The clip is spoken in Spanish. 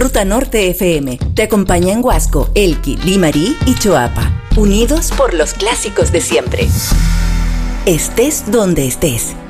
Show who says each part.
Speaker 1: Ruta Norte FM te acompaña en Huasco, Elqui, Limarí y Choapa. Unidos por los clásicos de siempre. Estés donde estés.